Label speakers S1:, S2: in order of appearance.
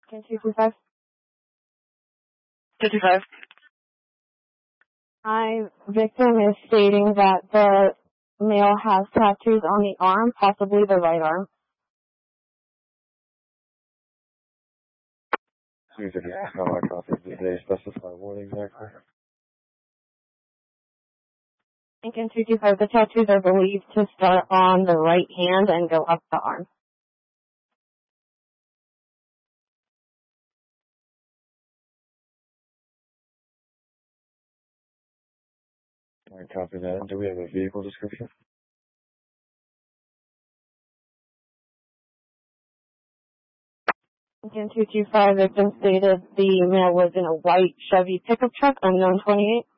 S1: 225.
S2: 225.
S1: Hi, victim is stating that the male has tattoos on the arm, possibly the right arm.
S3: Did they specify what exactly?
S1: Lincoln 225, the tattoos are believed to start on the right hand and go up the arm.
S3: Alright, copy that. Do we have a vehicle description?
S1: Lincoln 225, victim stated the male was in a white Chevy pickup truck, unknown 28.